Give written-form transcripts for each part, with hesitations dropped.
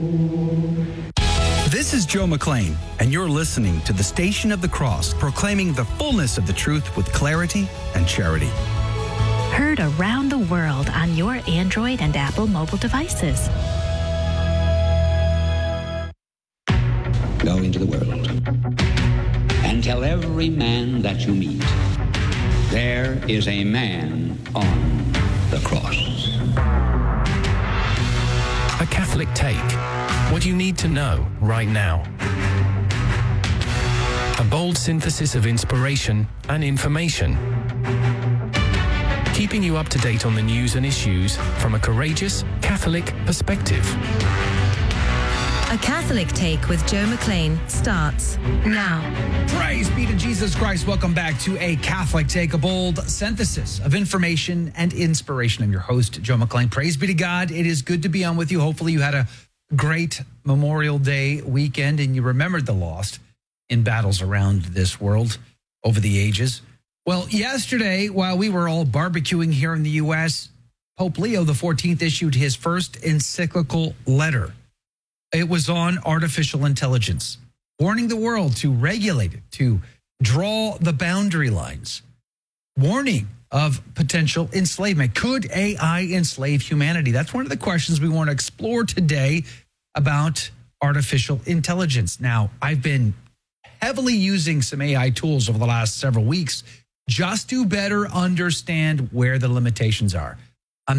This is Joe McLean, and you're listening to the Station of the Cross, proclaiming the fullness of the truth with clarity and charity. Heard around the world on your Android and Apple mobile devices. Go into the world and tell every man that you meet, there is a man on the cross. A Catholic Take. What you need to know right now. A bold synthesis of inspiration and information. Keeping you up to date on the news and issues from a courageous Catholic perspective. A Catholic Take with Joe McLean starts now. Praise be to Jesus Christ. Welcome back to A Catholic Take, a bold synthesis of information and inspiration. I'm your host, Joe McLean. Praise be to God. It is good to be on with you. Hopefully you had a great Memorial Day weekend and you remembered the lost in battles around this world over the ages. Well, yesterday, while we were all barbecuing here in the U.S., Pope Leo XIV issued his first encyclical letter. It was on artificial intelligence, warning the world to regulate it, to draw the boundary lines, warning of potential enslavement. Could AI enslave humanity? That's one of the questions we want to explore today about artificial intelligence. Now, I've been heavily using some AI tools over the last several weeks just to better understand where the limitations are. I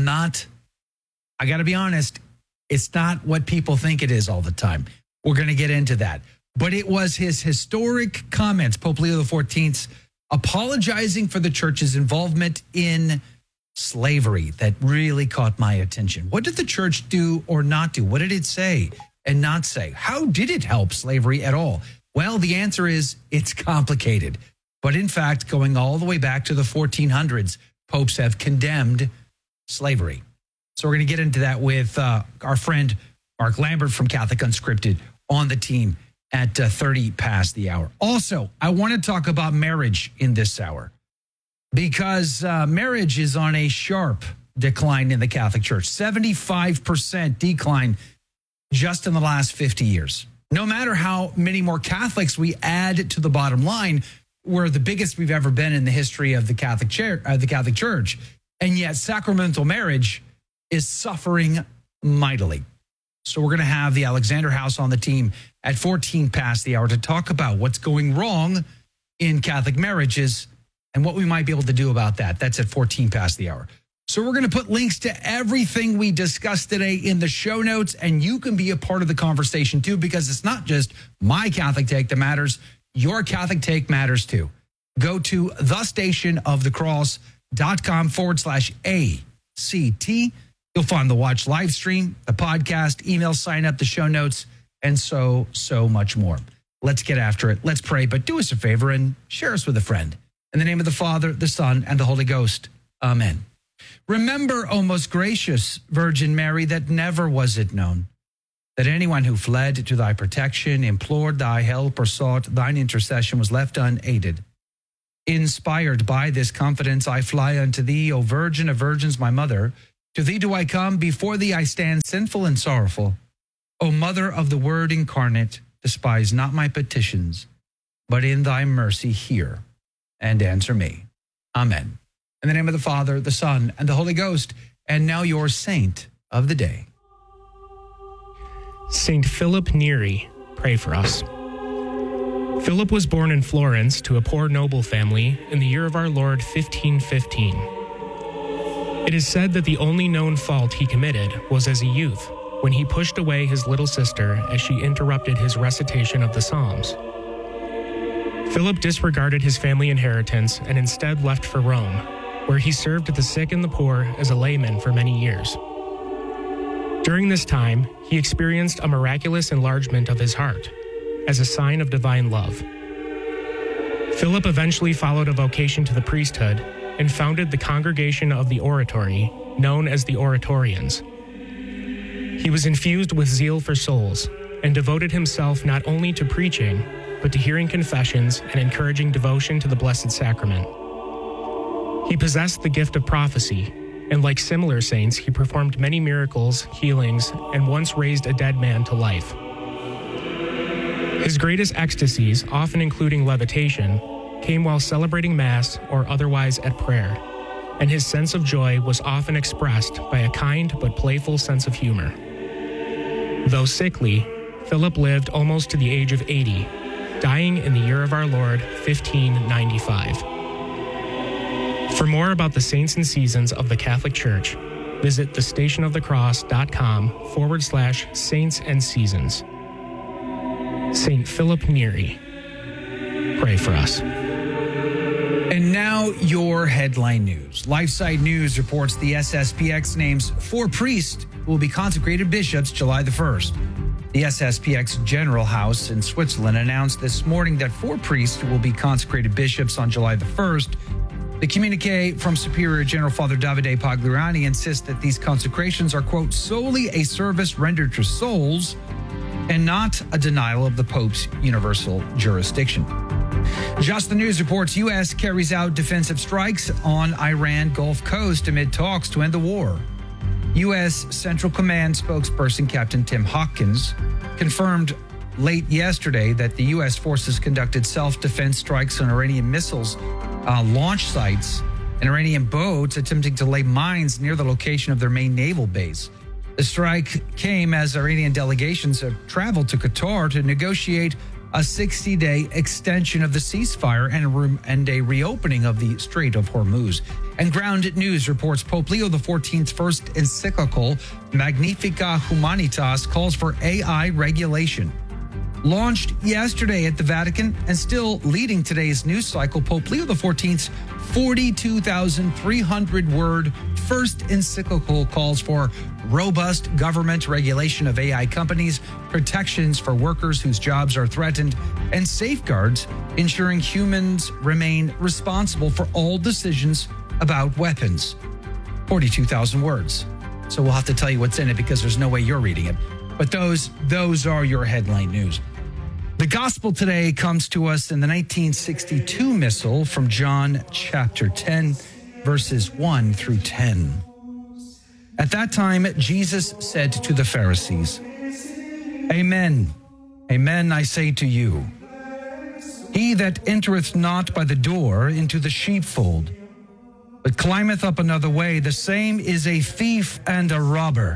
got to be honest, it's not what people think it is all the time. We're going to get into that. But it was his historic comments, Pope Leo XIV's, apologizing for the church's involvement in slavery that really caught my attention. What did the church do or not do? What did it say and not say? How did it help slavery at all? Well, the answer is it's complicated. But in fact, going all the way back to the 1400s, popes have condemned slavery. So we're going to get into that with our friend Mark Lambert from Catholic Unscripted on the team at 30 past the hour. Also, I want to talk about marriage in this hour because marriage is on a sharp decline in the Catholic Church. 75% decline just in the last 50 years. No matter how many more Catholics we add to the bottom line, we're the biggest we've ever been in the history of the Catholic Church. And yet sacramental marriage is suffering mightily. So we're going to have the Alexander House on the team at 14 past the hour to talk about what's going wrong in Catholic marriages and what we might be able to do about that. That's at 14 past the hour. So we're going to put links to everything we discussed today in the show notes, and you can be a part of the conversation too, because it's not just my Catholic Take that matters. Your Catholic Take matters too. Go to thestationofthecross.com/ACT. You'll find the watch live stream, the podcast, email sign up, the show notes, and so much more. Let's get after it. Let's pray, but do us a favor and share us with a friend. In the name of the Father, the Son, and the Holy Ghost. Amen. Remember, O most gracious Virgin Mary, that never was it known that anyone who fled to thy protection, implored thy help, or sought thine intercession was left unaided. Inspired by this confidence, I fly unto thee, O Virgin of Virgins, my mother. To thee do I come, before thee I stand sinful and sorrowful. O Mother of the Word incarnate, despise not my petitions, but in thy mercy hear and answer me. Amen. In the name of the Father, the Son, and the Holy Ghost, and now your saint of the day. Saint Philip Neri, pray for us. Philip was born in Florence to a poor noble family in the year of our Lord 1515. It is said that the only known fault he committed was as a youth, when he pushed away his little sister as she interrupted his recitation of the Psalms. Philip disregarded his family inheritance and instead left for Rome, where he served the sick and the poor as a layman for many years. During this time, he experienced a miraculous enlargement of his heart, as a sign of divine love. Philip eventually followed a vocation to the priesthood and founded the Congregation of the Oratory, known as the Oratorians. He was infused with zeal for souls and devoted himself not only to preaching, but to hearing confessions and encouraging devotion to the Blessed Sacrament. He possessed the gift of prophecy And like similar saints, he performed many miracles, healings, and once raised a dead man to life. His greatest ecstasies, often including levitation, came while celebrating Mass or otherwise at prayer, and his sense of joy was often expressed by a kind but playful sense of humor. Though sickly, Philip lived almost to the age of 80, dying in the year of our Lord, 1595. For more about the saints and seasons of the Catholic Church, visit thestationofthecross.com/saints and seasons. Saint Philip Neri, pray for us. And now your headline news. LifeSite News reports the SSPX names 4 priests who will be consecrated bishops July the 1st. The SSPX General House in Switzerland announced this morning that 4 priests will be consecrated bishops on July the 1st. The communique from Superior General Father Davide Pagliarani insists that these consecrations are, quote, solely a service rendered to souls and not a denial of the Pope's universal jurisdiction. Just the News reports U.S. carries out defensive strikes on Iran Gulf Coast amid talks to end the war. U.S. Central Command spokesperson Captain Tim Hawkins confirmed late yesterday that the U.S. forces conducted self-defense strikes on Iranian missiles launch sites and Iranian boats attempting to lay mines near the location of their main naval base. The strike came as Iranian delegations have traveled to Qatar to negotiate a 60-day extension of the ceasefire and a reopening of the Strait of Hormuz. And Grounded News reports Pope Leo XIV's first encyclical, Magnificat Humanitas, calls for AI regulation. Launched yesterday at the Vatican and still leading today's news cycle, Pope Leo XIV's 42,300-word first encyclical calls for robust government regulation of AI companies, protections for workers whose jobs are threatened, and safeguards ensuring humans remain responsible for all decisions about weapons. 42,000 words. So we'll have to tell you what's in it because there's no way you're reading it. But those are your headline news. The gospel today comes to us in the 1962 missal from John chapter 10, verses 1 through 10. At that time, Jesus said to the Pharisees, Amen, amen, I say to you, he that entereth not by the door into the sheepfold, but climbeth up another way, the same is a thief and a robber.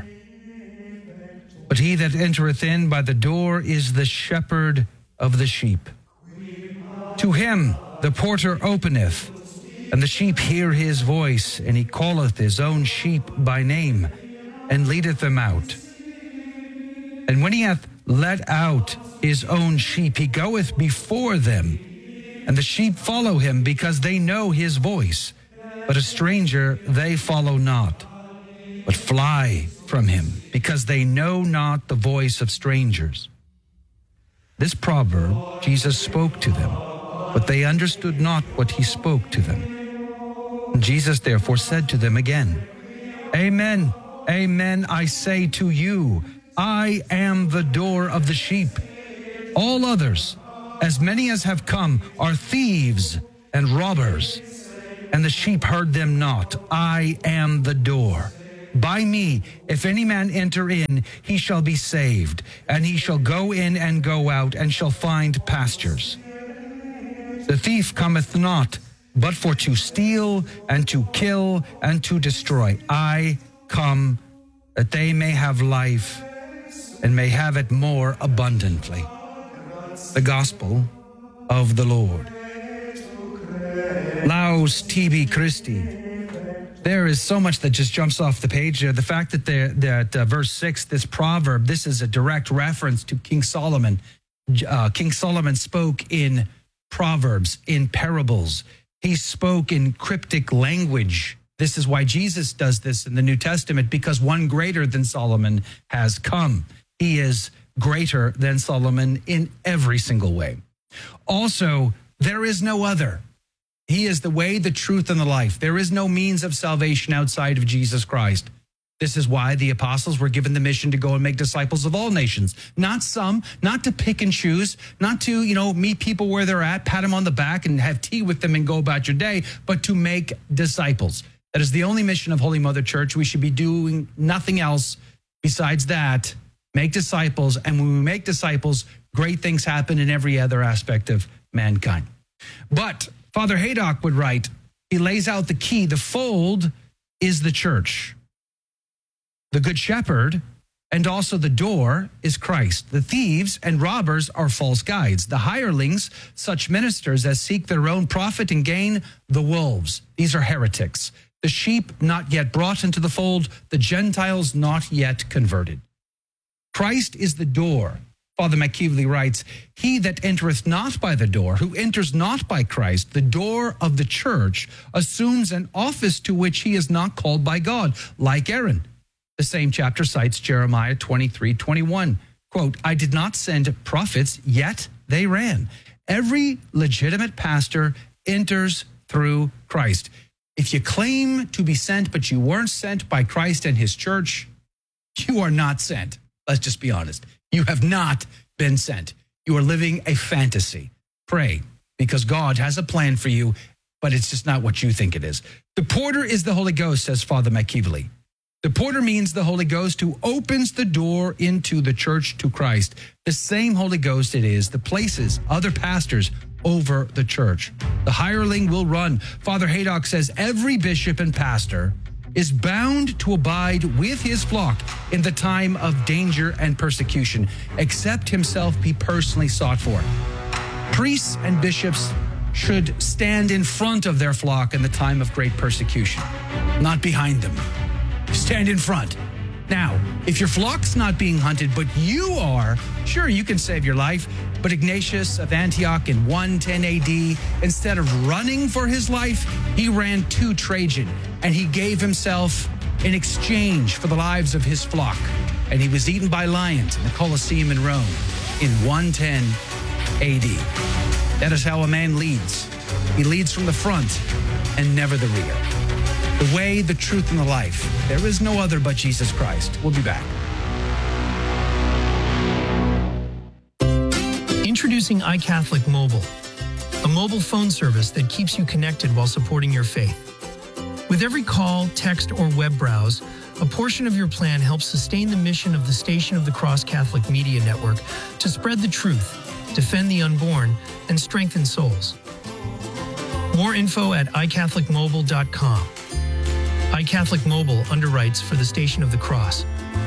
But he that entereth in by the door is the shepherd of the sheep. To him the porter openeth, and the sheep hear his voice, and he calleth his own sheep by name, and leadeth them out. And when he hath led out his own sheep, he goeth before them, and the sheep follow him, because they know his voice. But a stranger they follow not, but fly from him, because they know not the voice of strangers. This proverb Jesus spoke to them, but they understood not what he spoke to them. And Jesus therefore said to them again, Amen, amen, I say to you, I am the door of the sheep. All others, as many as have come, are thieves and robbers, and the sheep heard them not. I am the door. By me, if any man enter in, he shall be saved, and he shall go in and go out, and shall find pastures. The thief cometh not, but for to steal, and to kill, and to destroy. I come that they may have life, and may have it more abundantly. The Gospel of the Lord. Laus tibi Christi. There is so much that just jumps off the page there. The fact that verse 6, this proverb, this is a direct reference to King Solomon. King Solomon spoke in proverbs, in parables. He spoke in cryptic language. This is why Jesus does this in the New Testament, because one greater than Solomon has come. He is greater than Solomon in every single way. Also, there is no other. He is the way, the truth, and the life. There is no means of salvation outside of Jesus Christ. This is why the apostles were given the mission to go and make disciples of all nations. Not some, not to pick and choose, not to, meet people where they're at, pat them on the back and have tea with them and go about your day, but to make disciples. That is the only mission of Holy Mother Church. We should be doing nothing else besides that. Make disciples. And when we make disciples, great things happen in every other aspect of mankind. But Father Haydock would write, he lays out the key. The fold is the church. The good shepherd and also the door is Christ. The thieves and robbers are false guides. The hirelings, such ministers as seek their own profit and gain, the wolves. These are heretics. The sheep not yet brought into the fold, the Gentiles not yet converted. Christ is the door. Father McKeevely writes, he that entereth not by the door, who enters not by Christ, the door of the church, assumes an office to which he is not called by God, like Aaron. The same chapter cites Jeremiah 23:21. Quote, I did not send prophets, yet they ran. Every legitimate pastor enters through Christ. If you claim to be sent, but you weren't sent by Christ and his church, you are not sent. Let's just be honest. You have not been sent. You are living a fantasy. Pray, because God has a plan for you, but it's just not what you think it is. The porter is the Holy Ghost, says Father McKeevely. The porter means the Holy Ghost who opens the door into the church to Christ. The same Holy Ghost it is that places other pastors over the church. The hireling will run. Father Haydock says every bishop and pastor is bound to abide with his flock in the time of danger and persecution, except himself be personally sought for. Priests and bishops should stand in front of their flock in the time of great persecution, not behind them. Stand in front. Now, if your flock's not being hunted, but you are, sure, you can save your life. But Ignatius of Antioch in 110 AD, instead of running for his life, he ran to Trajan, and he gave himself in exchange for the lives of his flock. And he was eaten by lions in the Colosseum in Rome in 110 AD. That is how a man leads. He leads from the front and never the rear. The way, the truth, and the life. There is no other but Jesus Christ. We'll be back. Introducing iCatholic Mobile, a mobile phone service that keeps you connected while supporting your faith. With every call, text, or web browse, a portion of your plan helps sustain the mission of the Station of the Cross Catholic Media Network to spread the truth, defend the unborn, and strengthen souls. More info at iCatholicMobile.com. iCatholic Mobile underwrites for the Station of the Cross.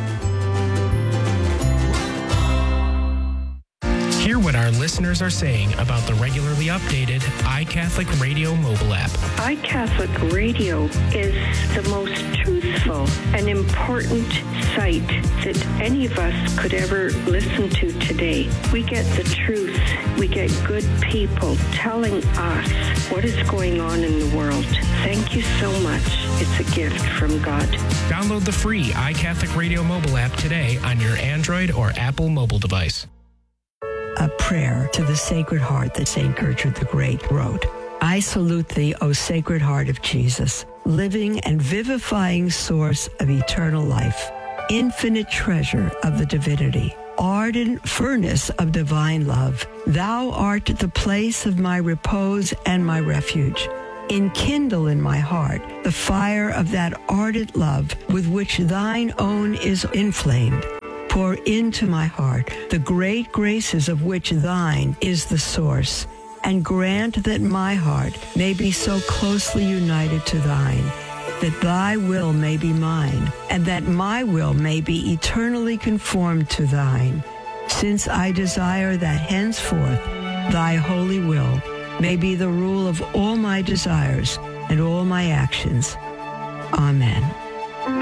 Hear what our listeners are saying about the regularly updated iCatholic Radio mobile app. iCatholic Radio is the most truthful and important site that any of us could ever listen to today. We get the truth. We get good people telling us what is going on in the world. Thank you so much. It's a gift from God. Download the free iCatholic Radio mobile app today on your Android or Apple mobile device. A prayer to the Sacred Heart that St. Gertrude the Great wrote. I salute thee, O Sacred Heart of Jesus, living and vivifying source of eternal life, infinite treasure of the divinity, ardent furnace of divine love. Thou art the place of my repose and my refuge. Enkindle in my heart the fire of that ardent love with which thine own is inflamed. Pour into my heart the great graces of which thine is the source, and grant that my heart may be so closely united to thine, that thy will may be mine, and that my will may be eternally conformed to thine, since I desire that henceforth thy holy will may be the rule of all my desires and all my actions. Amen.